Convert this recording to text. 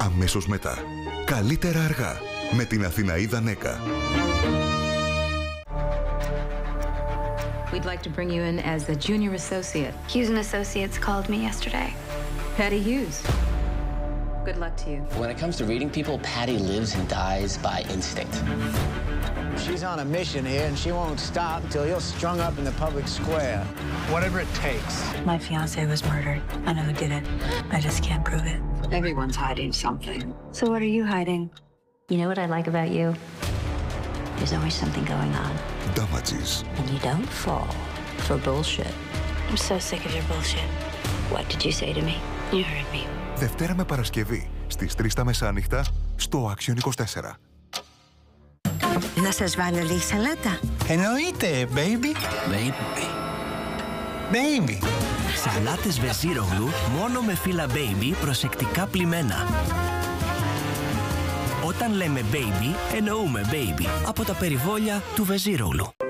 αμέσως μετά. Καλύτερα αργά με την Αθηναίδα Νέκα. We'd like to bring you in as the junior associate. Hughes and Associates called me yesterday. Patty Hughes. Good luck to you. When it comes to reading people, Patty lives and dies by instinct. She's on a mission here, and she won't stop until you're strung up in the public square. Whatever it takes. My fiancé was murdered. I know who did it. I just can't prove it. Everyone's hiding something. So what are you hiding? You know what I like about you? There's always something going on. Damages. And you don't fall for bullshit. I'm so sick of your bullshit. What did you say to me? You heard me. Δευτέρα με Παρασκευή στις 3 τα μεσάνυχτα στο Action 24. Να σας βάλω λίγη σαλάτα? Εννοείται, baby. Baby. Σαλάτες Βεζίρογλου μόνο με φύλλα baby προσεκτικά πλυμμένα. Όταν λέμε baby, εννοούμε baby από τα περιβόλια του Βεζίρογλου.